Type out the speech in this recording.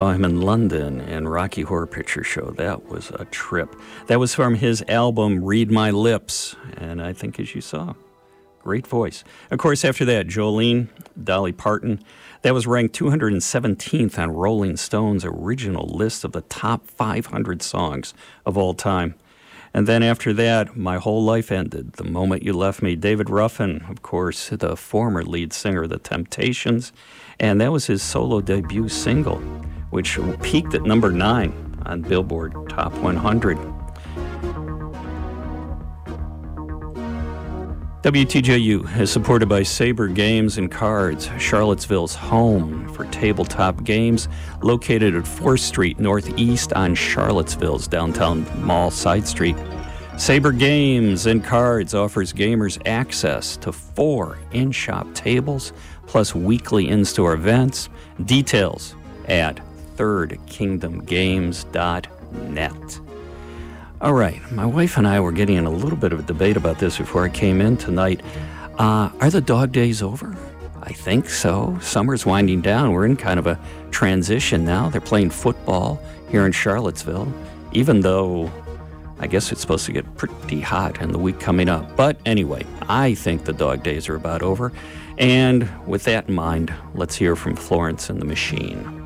saw him in London in Rocky Horror Picture Show. That was a trip. That was from his album, Read My Lips. And I think, as you saw, great voice. Of course, after that, Jolene, Dolly Parton. That was ranked 217th on Rolling Stone's original list of the top 500 songs of all time. And then after that, My Whole Life Ended, The Moment You Left Me. David Ruffin, of course, the former lead singer of The Temptations. And that was his solo debut single, which peaked at number 9 on Billboard Top 100. WTJU is supported by Sabre Games and Cards, Charlottesville's home for tabletop games, located at 4th Street Northeast on Charlottesville's downtown mall side street. Sabre Games and Cards offers gamers access to 4 in-shop tables, plus weekly in-store events. Details at thirdkingdomgames.net. All right, my wife and I were getting in a little bit of a debate about this before I came in tonight. Are the dog days over? I think so. Summer's winding down. We're in kind of a transition now. They're playing football here in Charlottesville, even though I guess it's supposed to get pretty hot in the week coming up. But anyway, I think the dog days are about over. And with that in mind, let's hear from Florence and the Machine.